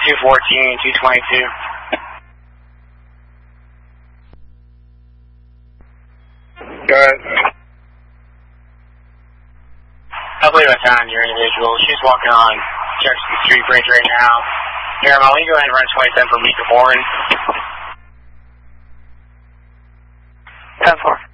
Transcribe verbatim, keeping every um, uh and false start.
two fourteen, two twenty-two. Go ahead. I believe I found your individual. She's walking on Jefferson Street Bridge right now. Paramount, will you go ahead and run twenty-seven for Beacon Warren? ten four.